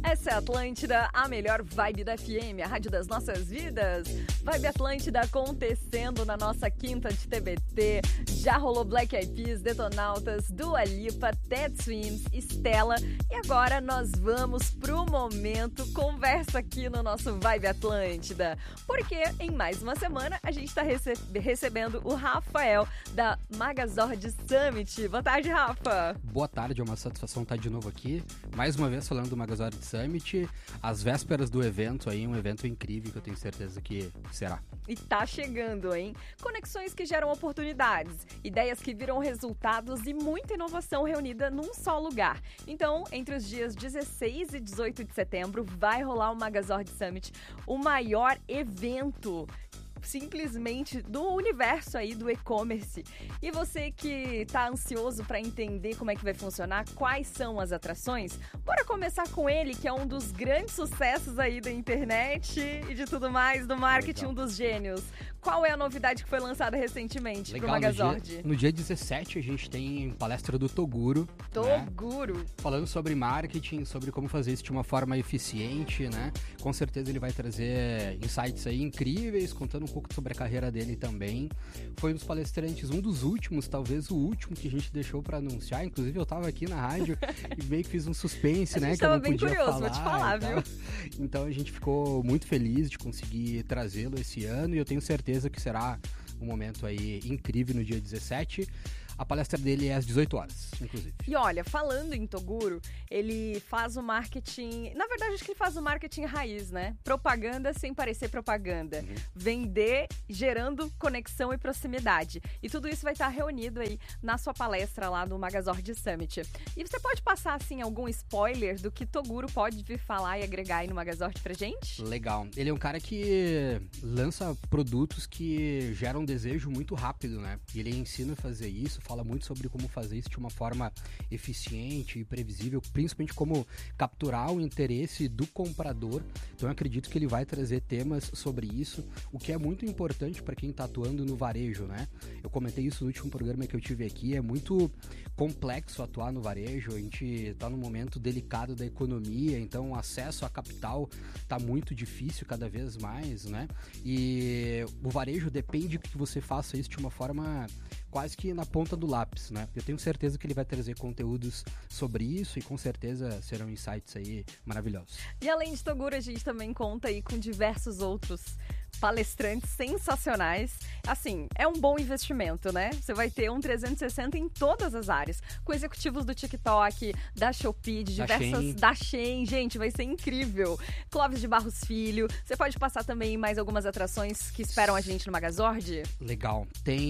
Essa é a Atlântida, a melhor vibe da FM, a rádio das nossas vidas. Vibe Atlântida acontecendo na nossa quinta de TBT. Já rolou Black Eyed Peas, Detonautas, Dua Lipa, Ted Swims, Estela. E agora nós vamos pro momento conversa aqui no nosso Vibe Atlântida. Porque em mais uma semana a gente está recebendo o Rafael da Magazord Summit. Boa tarde, Rafa. Boa tarde, é uma satisfação estar de novo aqui. Mais uma vez falando do Magazord Summit, às vésperas do evento aí, um evento incrível que eu tenho certeza que será. E tá chegando, hein? Conexões que geram oportunidades, ideias que viram resultados e muita inovação reunida num só lugar. Então, entre os dias 16 e 18 de setembro, vai rolar o Magazord Summit, o maior evento simplesmente do universo aí do e-commerce. E você que tá ansioso para entender como é que vai funcionar, quais são as atrações, bora começar com ele, que é um dos grandes sucessos aí da internet e de tudo mais, do marketing, um dos gênios. Qual é a novidade que foi lançada recentemente pro Magazord? No dia 17 a gente tem palestra do Toguro. Toguro! Né? Falando sobre marketing, sobre como fazer isso de uma forma eficiente, né? Com certeza ele vai trazer insights aí incríveis, contando um pouco sobre a carreira dele também. Foi um dos palestrantes, um dos últimos, talvez o último que a gente deixou pra anunciar. Inclusive eu tava aqui na rádio e meio que fiz um suspense, né? Que eu não podia falar. Vou te falar, viu? Então a gente ficou muito feliz de conseguir trazê-lo esse ano e eu tenho certeza que será um momento aí incrível no dia 17. A palestra dele é às 18 horas, inclusive. E olha, falando em Toguro, ele faz o marketing... Na verdade, acho que ele faz o marketing raiz, né? Propaganda sem parecer propaganda. Vender gerando conexão e proximidade. E tudo isso vai estar reunido aí na sua palestra lá no Magazord Summit. E você pode passar, assim, algum spoiler do que Toguro pode vir falar e agregar aí no Magazord pra gente? Legal. Ele é um cara que lança produtos que geram desejo muito rápido, né? E ele ensina a fazer isso, fala muito sobre como fazer isso de uma forma eficiente e previsível, principalmente como capturar o interesse do comprador. Então eu acredito que ele vai trazer temas sobre isso, o que é muito importante para quem está atuando no varejo, né? Eu comentei isso no último programa que eu tive aqui, é muito complexo atuar no varejo, a gente está num momento delicado da economia, então o acesso a capital está muito difícil cada vez mais, né? E o varejo depende que você faça isso de uma forma quase que na ponta do lápis, né? Eu tenho certeza que ele vai trazer conteúdos sobre isso e com certeza serão insights aí maravilhosos. E além de Toguro, a gente também conta aí com diversos outros palestrantes sensacionais. Assim, é um bom investimento, né? Você vai ter um 360 em todas as áreas. Com executivos do TikTok, da Shopee, de diversas... Da Shein. Gente, vai ser incrível. Clóvis de Barros Filho. Você pode passar também mais algumas atrações que esperam a gente no Magazord? Legal.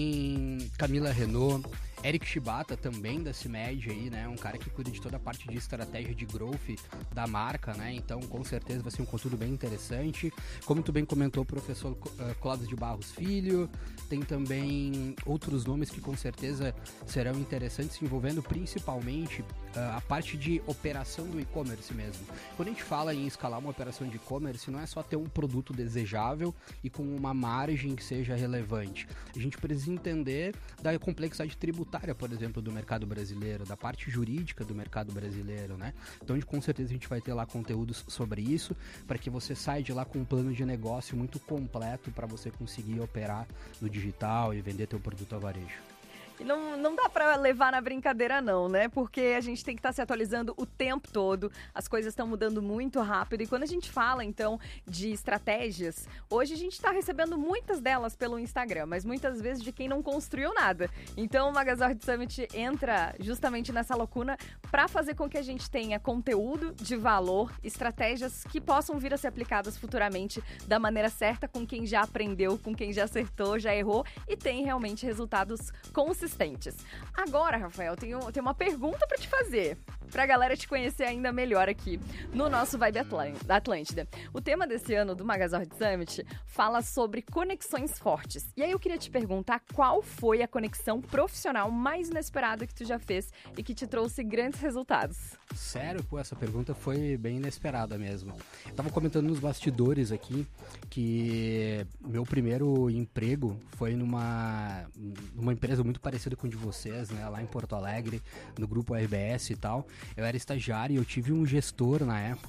Tem Camila Renault, Eric Shibata também da CIMED aí, né? Um cara que cuida de toda a parte de estratégia de growth da marca, né? Então, com certeza vai ser um conteúdo bem interessante. Como tu bem comentou, o professor Clóvis de Barros Filho. Tem também outros nomes que com certeza serão interessantes, envolvendo principalmente a parte de operação do e-commerce mesmo. Quando a gente fala em escalar uma operação de e-commerce, não é só ter um produto desejável e com uma margem que seja relevante. A gente precisa entender da complexidade tributária, por exemplo, do mercado brasileiro, da parte jurídica do mercado brasileiro, né? Então, com certeza a gente vai ter lá conteúdos sobre isso, para que você saia de lá com um plano de negócio muito completo para você conseguir operar no digital e vender teu produto a varejo. E não dá pra levar na brincadeira não, né? Porque a gente tem que estar se atualizando o tempo todo, as coisas estão mudando muito rápido e quando a gente fala, então, de estratégias, hoje a gente tá recebendo muitas delas pelo Instagram, mas muitas vezes de quem não construiu nada. Então o Magazord Summit entra justamente nessa lacuna pra fazer com que a gente tenha conteúdo de valor, estratégias que possam vir a ser aplicadas futuramente da maneira certa, com quem já aprendeu, com quem já acertou, já errou e tem realmente resultados consistentes. Agora, Rafael, tenho uma pergunta pra te fazer, pra galera te conhecer ainda melhor aqui no nosso Vibe Atlântida. O tema desse ano do Magazord Summit fala sobre conexões fortes. E aí eu queria te perguntar qual foi a conexão profissional mais inesperada que tu já fez e que te trouxe grandes resultados. Sério? Pô, essa pergunta foi bem inesperada mesmo. Eu tava comentando nos bastidores aqui que meu primeiro emprego foi numa empresa muito parecida com o de vocês, né? Lá em Porto Alegre, no grupo RBS e tal. Eu era estagiário e eu tive um gestor na época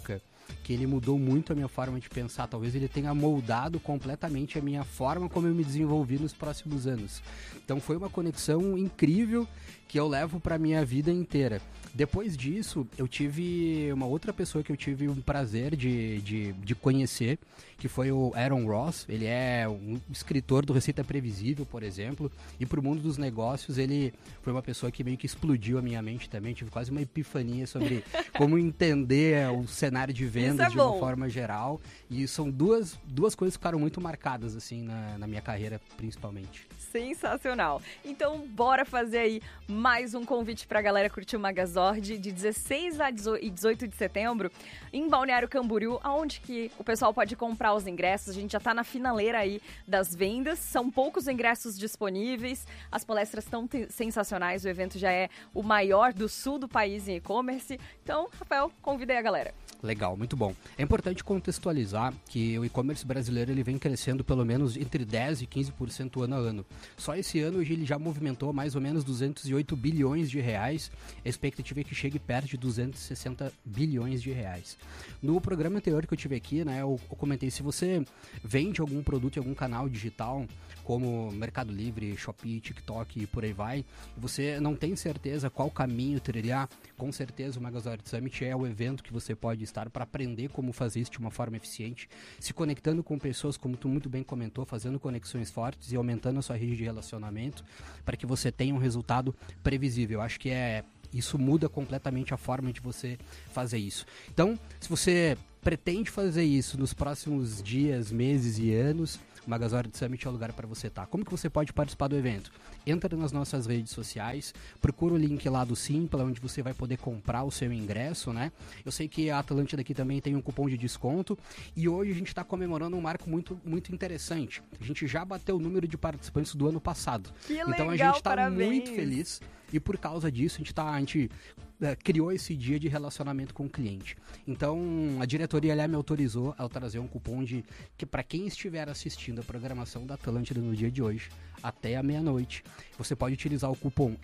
que ele mudou muito a minha forma de pensar. Talvez ele tenha moldado completamente a minha forma como eu me desenvolvi nos próximos anos. Então foi uma conexão incrível que eu levo para minha vida inteira. Depois disso, eu tive uma outra pessoa que eu tive um prazer de conhecer, que foi o Aaron Ross. Ele é um escritor do Receita Previsível, por exemplo, e pro mundo dos negócios ele foi uma pessoa que meio que explodiu a minha mente também. Tive quase uma epifania sobre como entender o cenário de vendas de uma forma geral. E são duas coisas que ficaram muito marcadas assim na minha carreira, principalmente. Sensacional. Então, bora fazer aí mais um convite pra galera curtir o Magazord de 16 a 18 de setembro em Balneário Camboriú, onde que o pessoal pode comprar os ingressos. A gente já tá na finaleira aí das vendas, são poucos ingressos disponíveis, as palestras estão sensacionais, o evento já é o maior do sul do país em e-commerce. Então, Rafael, convida aí a galera. Legal, muito bom. É importante contextualizar que o e-commerce brasileiro ele vem crescendo pelo menos entre 10% e 15% ano a ano. Só esse ano hoje ele já movimentou mais ou menos 208 bilhões de reais. A expectativa é que chegue perto de 260 bilhões de reais. No programa anterior que eu tive aqui, né, eu comentei, se você vende algum produto em algum canal digital, como Mercado Livre, Shopee, TikTok e por aí vai, e você não tem certeza qual caminho trilhar, com certeza o Magazord Summit é o evento que você pode estar para aprender como fazer isso de uma forma eficiente, se conectando com pessoas, como tu muito bem comentou, fazendo conexões fortes e aumentando a sua rede de relacionamento para que você tenha um resultado previsível. Eu acho que isso muda completamente a forma de você fazer isso. Então, se você pretende fazer isso nos próximos dias, meses e anos, o Magazord Summit é o lugar para você estar. Como que você pode participar do evento? Entra nas nossas redes sociais, procura o link lá do Simpla, onde você vai poder comprar o seu ingresso, né? Eu sei que a Atlântida aqui também tem um cupom de desconto e hoje a gente está comemorando um marco muito, muito interessante. A gente já bateu o número de participantes do ano passado. Que legal, então a gente está parabéns. muito feliz e por causa disso a gente criou esse dia de relacionamento com o cliente. Então, a diretoria me autorizou a trazer um cupom que para quem estiver assistindo a programação da Atlântida no dia de hoje, até a meia-noite, você pode utilizar o cupom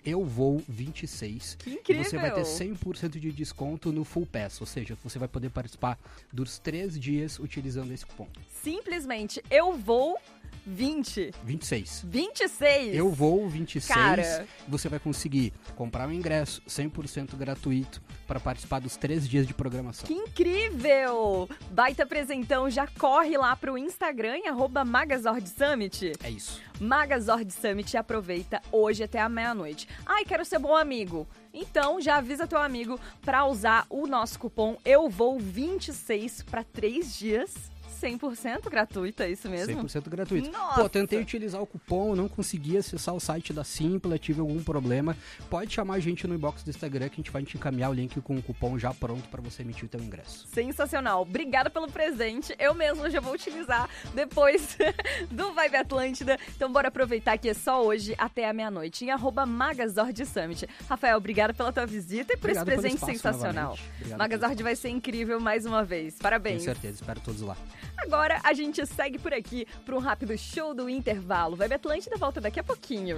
EUVOO26. Que incrível! E você vai ter 100% de desconto no Full Pass, ou seja, você vai poder participar dos 3 dias utilizando esse cupom. Simplesmente, eu vou 26. Eu vou 26. Cara, você vai conseguir comprar um ingresso 100% gratuito para participar dos 3 dias de programação. Que incrível! Baita presentão, já corre lá pro Instagram em @Magazord Summit. É isso. Magazord Summit, aproveita hoje até a meia-noite. Ai, quero ser bom amigo. Então, já avisa teu amigo para usar o nosso cupom Eu Vou 26 para 3 dias. 100% gratuito, é isso mesmo? 100% gratuito. Nossa! Pô, tentei utilizar o cupom, não consegui acessar o site da Simpla, tive algum problema. Pode chamar a gente no inbox do Instagram que a gente vai te encaminhar o link com o cupom já pronto para você emitir o teu ingresso. Sensacional. Obrigada pelo presente. Eu mesma já vou utilizar depois do Vibe Atlântida. Então bora aproveitar que é só hoje até a meia-noite em @Magazord Summit. Rafael, obrigada pela tua visita e por esse presente sensacional. Magazord vai ser incrível mais uma vez. Parabéns. Com certeza, espero todos lá. Agora a gente segue por aqui para um rápido show do intervalo. Vibe Atlântida volta daqui a pouquinho.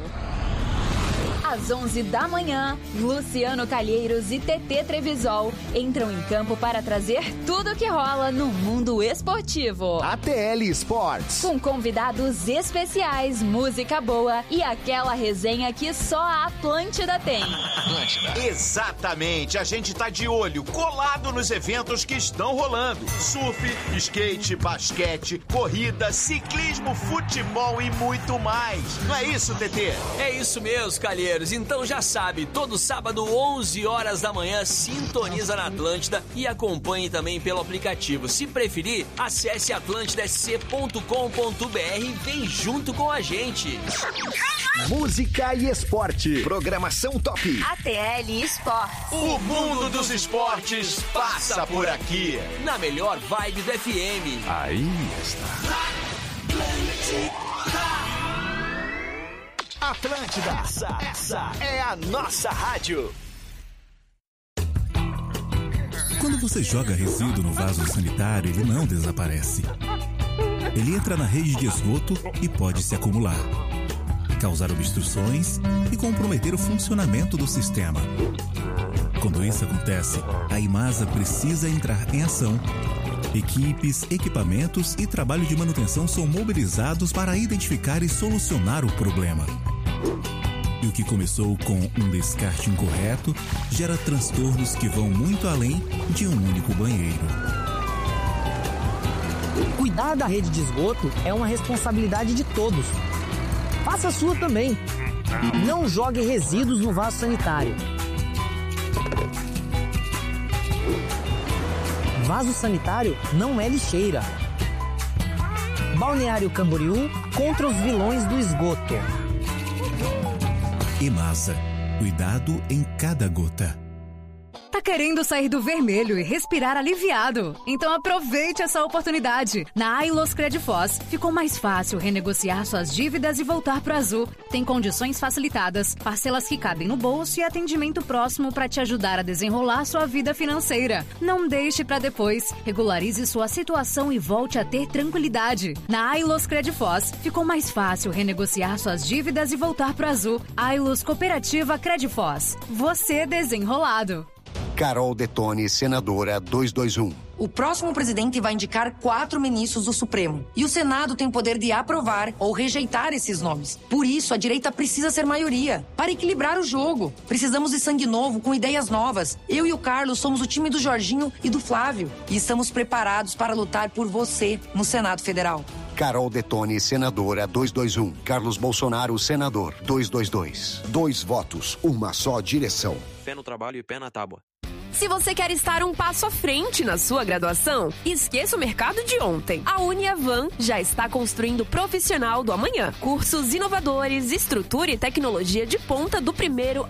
Às 11 da manhã, Luciano Calheiros e TT Trevisol entram em campo para trazer tudo o que rola no mundo esportivo. ATL Sports. Com convidados especiais, música boa e aquela resenha que só a Atlântida tem. Exatamente, a gente tá de olho, colado nos eventos que estão rolando. Surf, skate, basquete, corrida, ciclismo, futebol e muito mais. Não é isso, TT? É isso mesmo, Calheiros. Então já sabe, todo sábado, 11 horas da manhã, sintoniza na Atlântida e acompanhe também pelo aplicativo. Se preferir, acesse atlantidasc.com.br e vem junto com a gente. Música e esporte. Programação top. ATL Esportes. O mundo dos esportes passa por aqui. Na melhor vibe do FM. Aí está. Atlântida, essa é a nossa rádio. Quando você joga resíduo no vaso sanitário, ele não desaparece. Ele entra na rede de esgoto e pode se acumular, causar obstruções e comprometer o funcionamento do sistema. Quando isso acontece, a Imasa precisa entrar em ação. Equipes, equipamentos e trabalho de manutenção são mobilizados para identificar e solucionar o problema. E o que começou com um descarte incorreto gera transtornos que vão muito além de um único banheiro. Cuidar da rede de esgoto é uma responsabilidade de todos. Faça a sua também. Não jogue resíduos no vaso sanitário. Vaso sanitário não é lixeira. Balneário Camboriú contra os vilões do esgoto. Imasa. Cuidado em cada gota. Tá querendo sair do vermelho e respirar aliviado? Então aproveite essa oportunidade. Na Ailos Credifós, ficou mais fácil renegociar suas dívidas e voltar pro azul. Tem condições facilitadas, parcelas que cabem no bolso e atendimento próximo para te ajudar a desenrolar sua vida financeira. Não deixe para depois. Regularize sua situação e volte a ter tranquilidade. Na Ailos Credifós, ficou mais fácil renegociar suas dívidas e voltar pro azul. Ailos Cooperativa Credifós. Você desenrolado. Carol Detone, senadora 221. O próximo presidente vai indicar 4 ministros do Supremo. E o Senado tem o poder de aprovar ou rejeitar esses nomes. Por isso, a direita precisa ser maioria. Para equilibrar o jogo. Precisamos de sangue novo, com ideias novas. Eu e o Carlos somos o time do Jorginho e do Flávio. E estamos preparados para lutar por você no Senado Federal. Carol Detone, senadora 221. Carlos Bolsonaro, senador 222. 2 votos, uma só direção. Pé no trabalho e pé na tábua. Se você quer estar um passo à frente na sua graduação, esqueça o mercado de ontem. A Uniavan já está construindo o profissional do amanhã. Cursos inovadores, estrutura e tecnologia de ponta do 1º